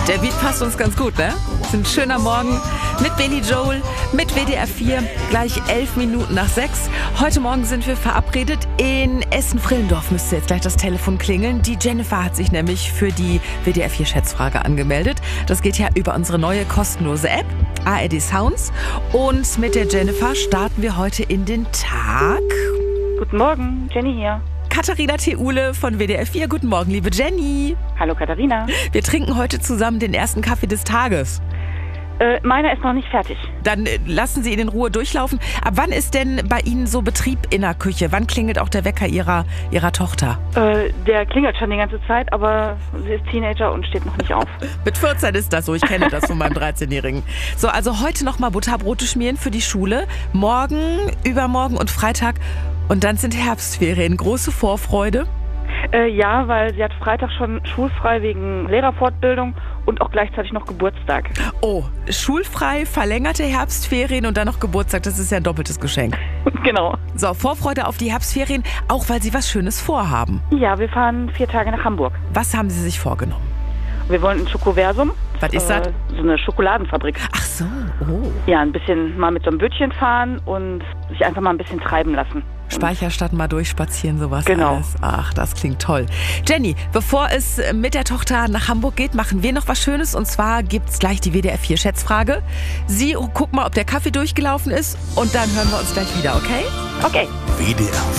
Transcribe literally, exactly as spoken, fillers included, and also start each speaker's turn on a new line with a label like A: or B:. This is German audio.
A: Der Beat passt uns ganz gut, ne? Es ist ein schöner Morgen mit Billy Joel, mit W D R vier, gleich elf Minuten nach sechs. Heute Morgen sind wir verabredet in Essen-Frillendorf. Müsste jetzt gleich das Telefon klingeln. Die Jennifer hat sich nämlich für die W D R vier Schätzfrage angemeldet. Das geht ja über unsere neue kostenlose App, A R D Sounds. Und mit der Jennifer starten wir heute in den Tag.
B: Guten Morgen, Jenny hier.
A: Katharina Theule von W D R vier. Guten Morgen, liebe Jenny.
B: Hallo Katharina.
A: Wir trinken heute zusammen den ersten Kaffee des Tages.
B: Äh, meiner ist noch nicht fertig.
A: Dann äh, lassen Sie ihn in Ruhe durchlaufen. Ab wann ist denn bei Ihnen so Betrieb in der Küche? Wann klingelt auch der Wecker Ihrer, Ihrer Tochter?
B: Äh, der klingelt schon die ganze Zeit, aber sie ist Teenager und steht noch nicht auf.
A: Mit vierzehn ist das so, ich kenne das von meinem dreizehnjährigen. So, also heute nochmal Butterbrote schmieren für die Schule. Morgen, übermorgen und Freitag. Und dann sind Herbstferien. Große Vorfreude?
B: Äh, ja, weil sie hat Freitag schon schulfrei wegen Lehrerfortbildung und auch gleichzeitig noch Geburtstag.
A: Oh, schulfrei, verlängerte Herbstferien und dann noch Geburtstag. Das ist ja ein doppeltes Geschenk.
B: Genau.
A: So, Vorfreude auf die Herbstferien, auch weil Sie was Schönes vorhaben.
B: Ja, wir fahren vier Tage nach Hamburg.
A: Was haben Sie sich vorgenommen?
B: Wir wollen in Schokoversum.
A: Was ist das?
B: Äh, so eine Schokoladenfabrik.
A: Ach so, oh.
B: Ja, ein bisschen mal mit so einem Bötchen fahren und sich einfach mal ein bisschen treiben lassen.
A: Speicherstadt mal durchspazieren, sowas
B: Genau.
A: alles. Ach, das klingt toll. Jenny, bevor es mit der Tochter nach Hamburg geht, machen wir noch was Schönes. Und zwar gibt's gleich die W D R vier Schätzfrage. Sie guck mal, ob der Kaffee durchgelaufen ist. Und dann hören wir uns gleich wieder, okay?
B: Okay.
C: W D R